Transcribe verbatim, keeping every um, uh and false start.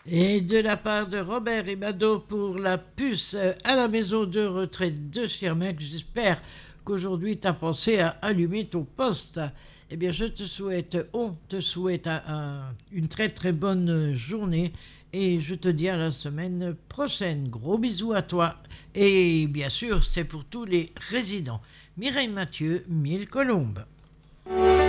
Et de la part de Robert et Mado pour la puce à la maison de retraite de Schirmeck, j'espère qu'aujourd'hui tu as pensé à allumer ton poste. Eh bien, je te souhaite, on te souhaite un- un- une très très bonne journée et je te dis à la semaine prochaine. Gros bisous à toi. Et bien sûr, c'est pour tous les résidents. Mireille Mathieu, Mille Colombes.